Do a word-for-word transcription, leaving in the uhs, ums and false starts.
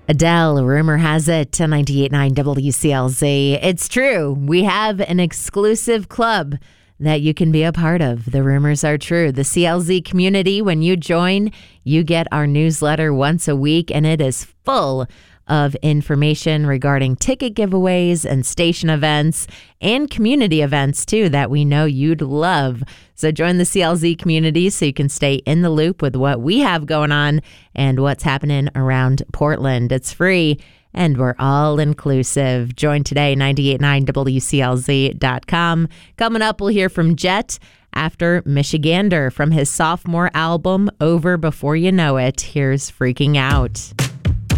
Adele, rumor has it, on ninety-eight point nine W C L Z. It's true. We have an exclusive club that you can be a part of. The rumors are true. The C L Z community, when you join, you get our newsletter once a week, and it is full of information regarding ticket giveaways and station events and community events, too, that we know you'd love. So join the C L Z community so you can stay in the loop with what we have going on and what's happening around Portland. It's free, and we're all inclusive. Join today, ninety-eight point nine W C L Z dot com. Coming up, we'll hear from Jet after Michigander from his sophomore album, Over Before You Know It. Here's Freaking Out.